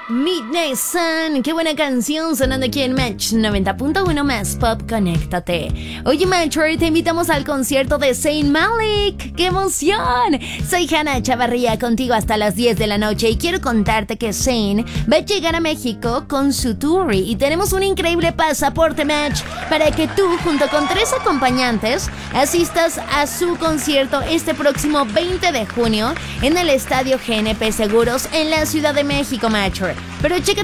Midnight Sun, qué buena canción sonando aquí en Match 90.1 más Pop, conéctate. Oye Matcher, te invitamos al concierto de Zayn Malik. ¡Qué emoción! Soy Hannah Chavarría contigo hasta las 10 de la noche y quiero contarte que Zayn va a llegar a México con su tour y tenemos un increíble pasaporte Match para que tú junto con 3 acompañantes asistas a su concierto este próximo 20 de junio en el Estadio GNP Seguros en la Ciudad de México Matcher. Pero checa